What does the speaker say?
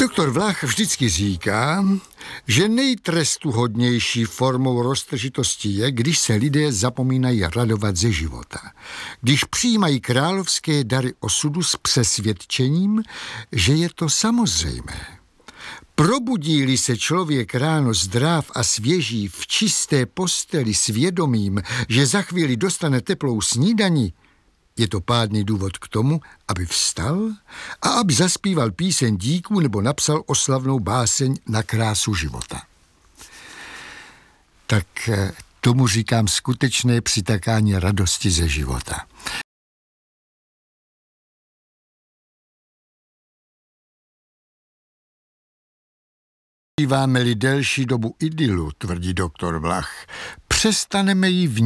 Doktor Vlach vždycky říká, že nejtrestuhodnější formou roztržitosti je, když se lidé zapomínají radovat ze života. Když přijímají královské dary osudu s přesvědčením, že je to samozřejmé. Probudí-li se člověk ráno zdrav a svěží v čisté posteli s vědomím, že za chvíli dostane teplou snídani, je to pádný důvod k tomu, aby vstal a aby zaspíval píseň díků nebo napsal oslavnou báseň na krásu života. Tak tomu říkám skutečné přitakání radosti ze života. Díváme-li delší dobu idylu, tvrdí doktor Vlach, přestaneme ji vnímat.